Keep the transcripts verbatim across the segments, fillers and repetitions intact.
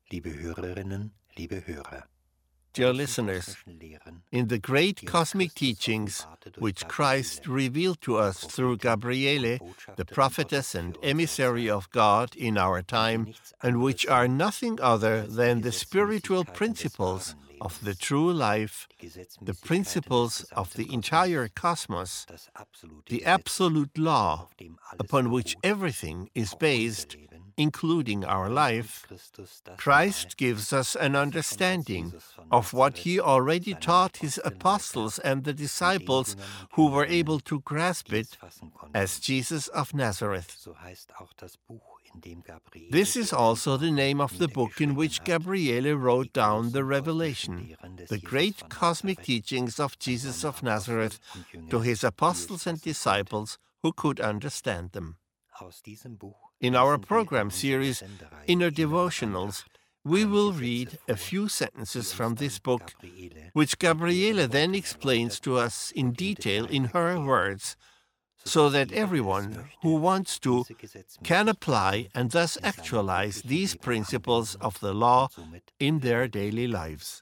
Liebe Hörerinnen, liebe Hörer. Dear listeners, in the great cosmic teachings which Christ revealed to us through Gabriele, the prophetess and emissary of God in our time, and which are nothing other than the spiritual principles of the true life, the principles of the entire cosmos, the absolute law upon which everything is based, including our life, Christ gives us an understanding of what he already taught his apostles and the disciples who were able to grasp it as Jesus of Nazareth. This is also the name of the book in which Gabriele wrote down the revelation, the great cosmic teachings of Jesus of Nazareth, to his apostles and disciples who could understand them. In our program series, Inner Devotionals, we will read a few sentences from this book, which Gabriele then explains to us in detail in her words, so that everyone who wants to can apply and thus actualize these principles of the law in their daily lives.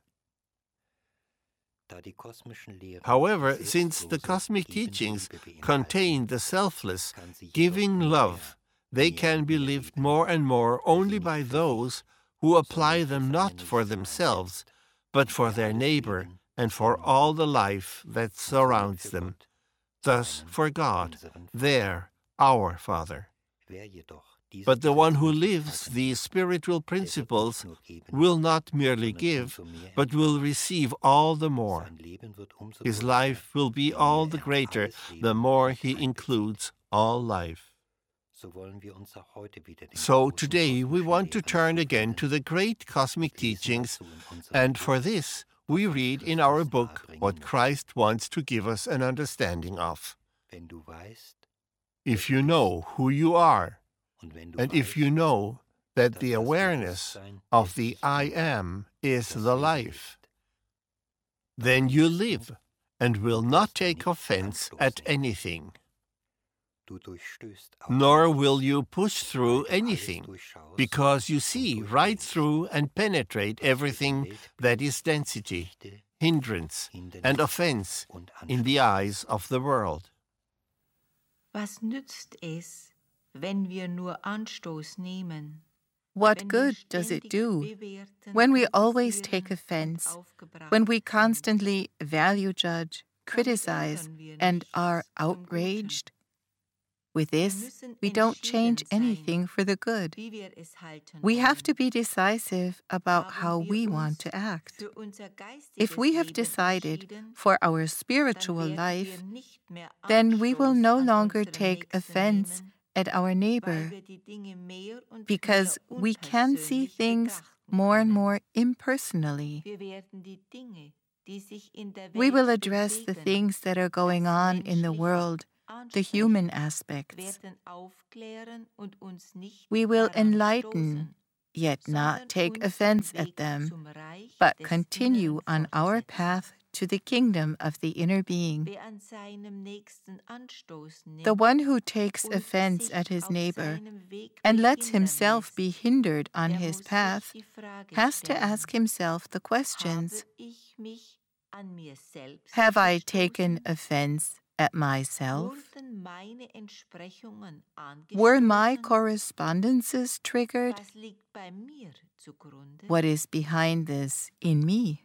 However, since the cosmic teachings contain the selfless, giving love, they can be lived more and more only by those who apply them not for themselves, but for their neighbor and for all the life that surrounds them, thus for God, their, our Father. But the one who lives these spiritual principles will not merely give, but will receive all the more. His life will be all the greater the more he includes all life. So today we want to turn again to the great cosmic teachings, and for this we read in our book what Christ wants to give us an understanding of. If you know who you are, and if you know that the awareness of the I Am is the life, then you live and will not take offense at anything. Nor will you push through anything, because you see right through and penetrate everything that is density, hindrance, and offense in the eyes of the world. Was nützt es, wenn wir nur Anstoß nehmen? What good does it do when we always take offense, when we constantly value judge, criticize, and are outraged? With this, we don't change anything for the good. We have to be decisive about how we want to act. If we have decided for our spiritual life, then we will no longer take offense at our neighbor, because we can see things more and more impersonally. We will address the things that are going on in the world, the human aspects. We will enlighten, yet not take offense at them, but continue on our path to the kingdom of the inner being. The one who takes offense at his neighbor and lets himself be hindered on his path has to ask himself the questions: have I taken offense at myself? Were my correspondences triggered? What is behind this in me?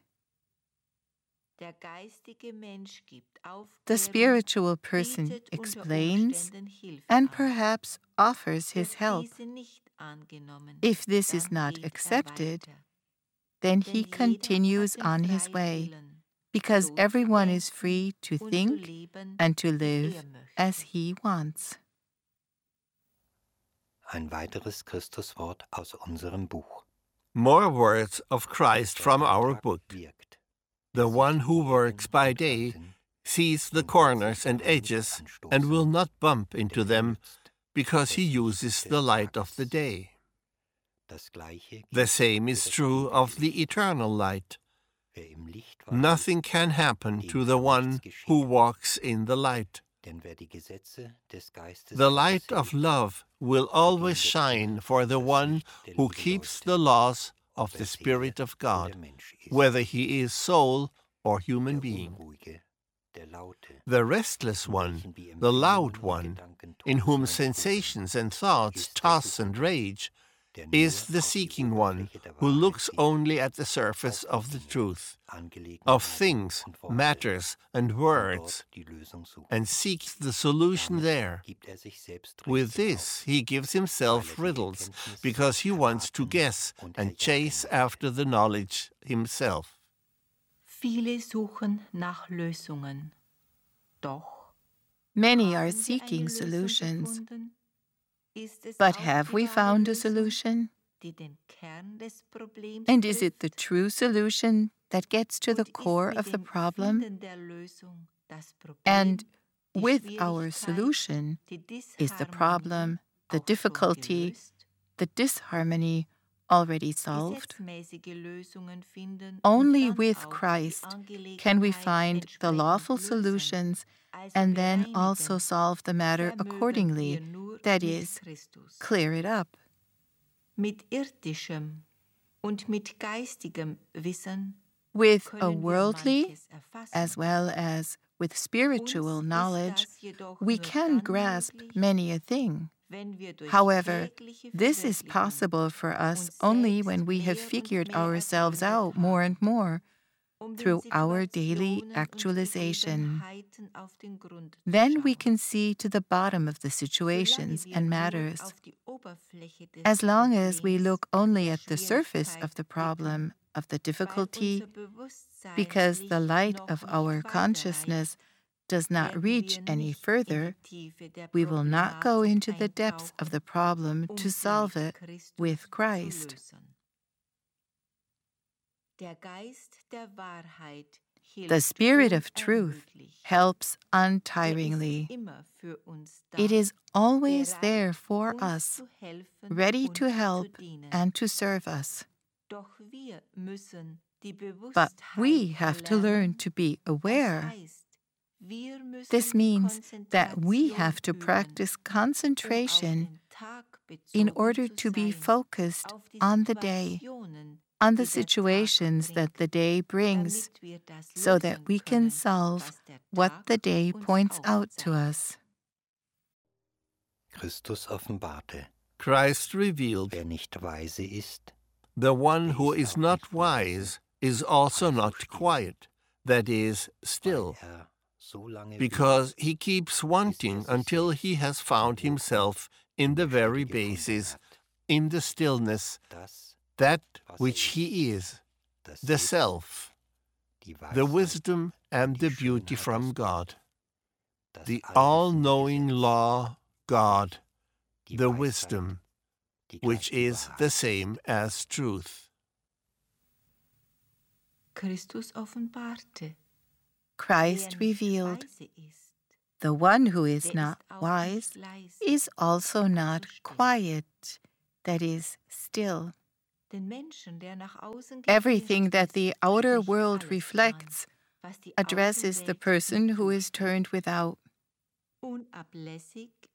The spiritual person explains and perhaps offers his help. If this is not accepted, then he continues on his way, because everyone is free to think and to live as he wants. Ein weiteres Christuswort aus unserem Buch. More words of Christ from our book. The one who works by day sees the corners and edges and will not bump into them, because he uses the light of the day. The same is true of the eternal light. Nothing can happen to the one who walks in the light. The light of love will always shine for the one who keeps the laws of the Spirit of God, whether he is soul or human being. The restless one, the loud one, in whom sensations and thoughts toss and rage, is the seeking one who looks only at the surface of the truth, of things, matters, and words, and seeks the solution there. With this, he gives himself riddles, because he wants to guess and chase after the knowledge himself. Viele suchen nach Lösungen. Doch many are seeking solutions. But have we found a solution? And is it the true solution that gets to the core of the problem? And with our solution, is the problem, the difficulty, the disharmony already solved? Only with Christ can we find the lawful solutions and then also solve the matter accordingly, that is, clear it up. With a worldly as well as with spiritual knowledge, we can grasp many a thing. However, this is possible for us only when we have figured ourselves out more and more through our daily actualization. Then we can see to the bottom of the situations and matters. As long as we look only at the surface of the problem, of the difficulty, because the light of our consciousness does not reach any further, we will not go into the depths of the problem to solve it with Christ. The Spirit of Truth helps untiringly. It is always there for us, ready to help and to serve us. But we have to learn to be aware. This means that we have to practice concentration in order to be focused on the day, on the situations that the day brings, so that we can solve what the day points out to us. Christus offenbarte. Christ revealed, Wer nicht weise ist, the one who is not wise is also not quiet, that is, still, er so lange because he keeps wanting until he has found himself in the very basis, in the stillness, das, that which he is, das the Leben, self, die the Weisheit, wisdom and the die beauty Schönheit from aus God, das the allwissende all-knowing Gesetz, law, God, die the Weisheit, wisdom, die which gleich is Wahrheit the ist. same as truth. Christus offenbarte. Christ revealed, the one who is not wise is also not quiet, that is, still. Everything that the outer world reflects addresses the person who is turned without.